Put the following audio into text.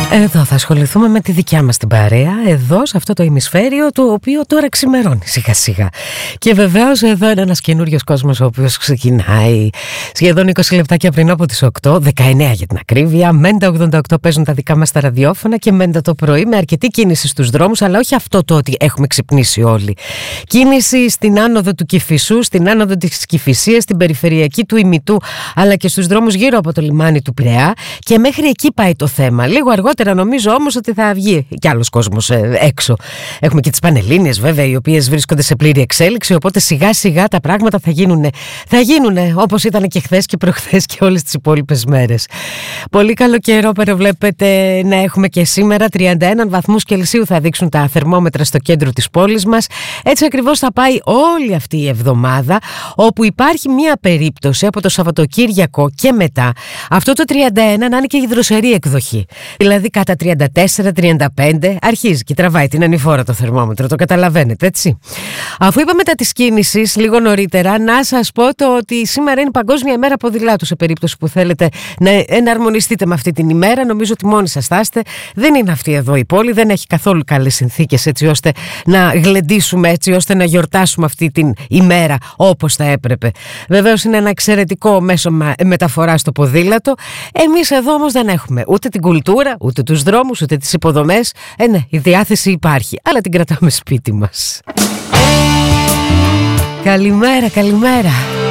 Εδώ θα ασχοληθούμε με τη δικιά μας την παρέα, εδώ σε αυτό το ημισφαίριο, το οποίο τώρα ξημερώνει σιγά σιγά. Και βεβαίως εδώ είναι ένας καινούριος κόσμος, ο οποίος ξεκινάει σχεδόν 20 λεπτάκια πριν από τις 8, 19 για την ακρίβεια. Μέντα 88 παίζουν τα δικά μας τα ραδιόφωνα και Μέντα το πρωί με αρκετή κίνηση στους δρόμους, αλλά όχι αυτό το ότι έχουμε ξυπνήσει όλοι. Κίνηση στην άνοδο του Κηφισού, στην άνοδο της Κηφισίας, στην περιφερειακή του Ημιτού, αλλά και στους δρόμους γύρω από το λιμάνι του Πειραιά, και μέχρι εκεί πάει το θέμα. Λίγο αργότερα νομίζω όμως ότι θα βγει κι άλλος κόσμος έξω. Έχουμε και τις Πανελλήνιες βέβαια, οι οποίες βρίσκονται σε πλήρη εξέλιξη, οπότε σιγά σιγά τα πράγματα θα γίνουνε όπως ήταν και χθες και προχθές και όλες τις υπόλοιπες μέρες. Πολύ καλό καιρό προβλέπετε να έχουμε και σήμερα. 31 βαθμούς Κελσίου θα δείξουν τα θερμόμετρα στο κέντρο της πόλης μας. Έτσι ακριβώς θα πάει όλη αυτή η εβδομάδα, όπου υπάρχει μια περίπτωση από το Σαββατοκύριακο και μετά αυτό το 31 να είναι και η δροσερή εκδοχή. Δηλαδή κατά 34-35 αρχίζει και τραβάει την ανηφόρα το θερμόμετρο, το καταλαβαίνετε, έτσι. Αφού είπα μετά της κίνησης λίγο νωρίτερα, να σας πω το ότι σήμερα είναι Παγκόσμια ημέρα ποδηλάτου, σε περίπτωση που θέλετε να εναρμονιστείτε με αυτή την ημέρα. Νομίζω ότι μόνοι σας θα είστε. Δεν είναι αυτή εδώ η πόλη, δεν έχει καθόλου καλές συνθήκες έτσι ώστε να γλεντήσουμε, έτσι ώστε να γιορτάσουμε αυτή την ημέρα όπως θα έπρεπε. Βεβαίως είναι ένα εξαιρετικό μέσο μεταφοράς το ποδήλατο. Εμείς εδώ όμως δεν έχουμε ούτε την κουλτούρα, ούτε τους δρόμους, ούτε τις υποδομές. Ναι, η διάθεση υπάρχει, αλλά την κρατάμε σπίτι μας. Καλημέρα, καλημέρα.